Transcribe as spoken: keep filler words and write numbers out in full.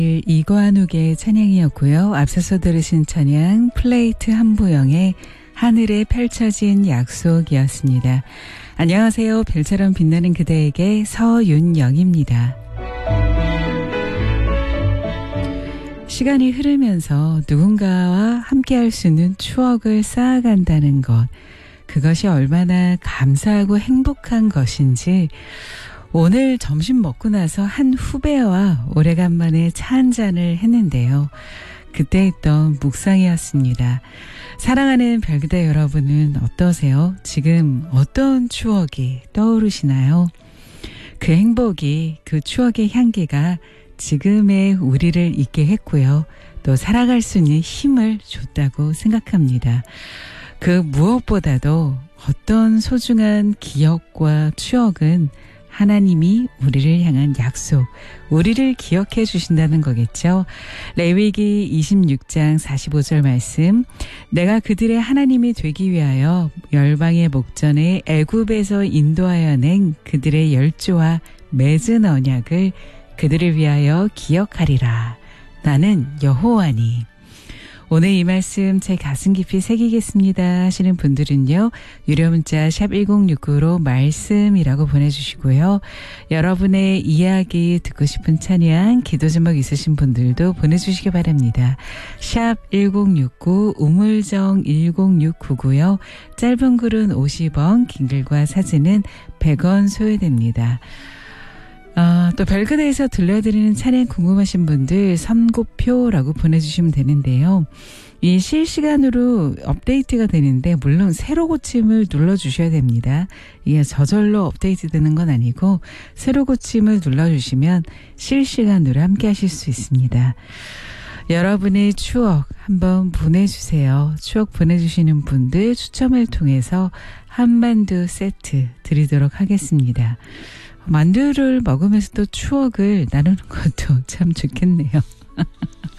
이관욱의 찬양이었고요. 앞서서 들으신 찬양 플레이트 한보영의 하늘에 펼쳐진 약속이었습니다. 안녕하세요. 별처럼 빛나는 그대에게 서윤영입니다. 시간이 흐르면서 누군가와 함께할 수 있는 추억을 쌓아간다는 것, 그것이 얼마나 감사하고 행복한 것인지 오늘 점심 먹고 나서 한 후배와 오래간만에 차 한잔을 했는데요. 그때 했던 묵상이었습니다. 사랑하는 별그대 여러분은 어떠세요? 지금 어떤 추억이 떠오르시나요? 그 행복이, 그 추억의 향기가 지금의 우리를 있게 했고요. 또 살아갈 수 있는 힘을 줬다고 생각합니다. 그 무엇보다도 어떤 소중한 기억과 추억은 하나님이 우리를 향한 약속, 우리를 기억해 주신다는 거겠죠. 레위기 이십육 장 사십오 절 말씀, 내가 그들의 하나님이 되기 위하여 열방의 목전에 애굽에서 인도하여 낸 그들의 열조와 맺은 언약을 그들을 위하여 기억하리라. 나는 여호와니. 오늘 이 말씀 제 가슴 깊이 새기겠습니다 하시는 분들은요. 유료 문자 샵 일공육구로 말씀이라고 보내주시고요. 여러분의 이야기 듣고 싶은 찬양, 기도 제목 있으신 분들도 보내주시기 바랍니다. 샵 일공육구 우물정 일공육구고요. 짧은 글은 오십 원, 긴 글과 사진은 백 원 소요됩니다. 아, 또 별그대에서 들려드리는 찬양 궁금하신 분들 선고표라고 보내주시면 되는데요. 이 실시간으로 업데이트가 되는데 물론 새로 고침을 눌러주셔야 됩니다. 이게 저절로 업데이트 되는 건 아니고 새로 고침을 눌러주시면 실시간으로 함께 하실 수 있습니다. 여러분의 추억 한번 보내주세요. 추억 보내주시는 분들 추첨을 통해서 한만두 세트 드리도록 하겠습니다. 만두를 먹으면서 또 추억을 나누는 것도 참 좋겠네요.